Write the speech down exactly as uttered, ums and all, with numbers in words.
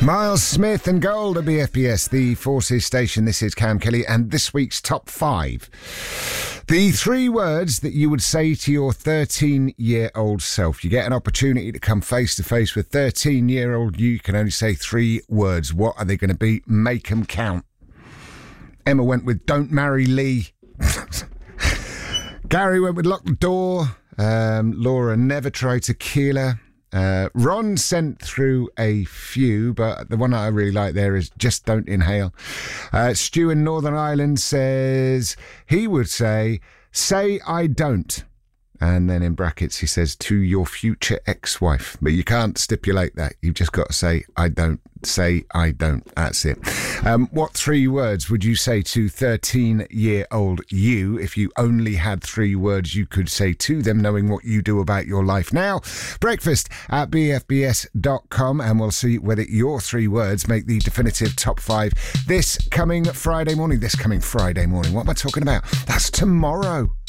Miles Smith and Gold at B F B S, the Forces station. This is Cam Kelly, and this week's top five. The three words that you would say to your thirteen-year-old self. You get an opportunity to come face-to-face with thirteen-year-old you. You can only say three words. What are they going to be? Make them count. Emma went with don't marry Lee. Gary went with lock the door. Um, Laura, never try tequila. Uh, Ron sent through a few, but the one I really like there is just don't inhale. Uh, Stu in Northern Ireland says he would say, say I don't. And then in brackets he says, to your future ex-wife. But you can't stipulate that. You've just got to say I don't. Say I don't. That's it. Um, what three words would you say to thirteen-year-old you if you only had three words you could say to them, knowing what you do about your life now? Breakfast at b f b s dot com, and we'll see whether your three words make the definitive top five this coming Friday morning. This coming Friday morning. What am I talking about? That's tomorrow.